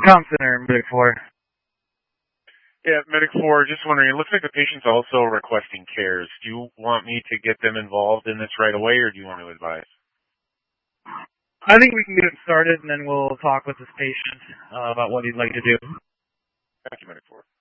Comm Center, Medic 4. Yeah, Medic 4, just wondering, it looks like the patient's also requesting cares. Do you want me to get them involved in this right away, or do you want to advise? I think we can get it started, and then we'll talk with this patient about what he'd like to do. Thank you, Medic 4.